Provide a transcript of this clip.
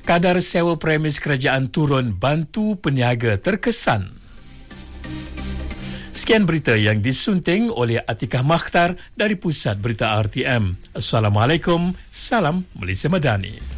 Kadar sewa premis kerajaan turun, bantu peniaga terkesan. Sekian berita yang disunting oleh Atikah Makhtar dari Pusat Berita RTM. Assalamualaikum, salam Malaysia Madani.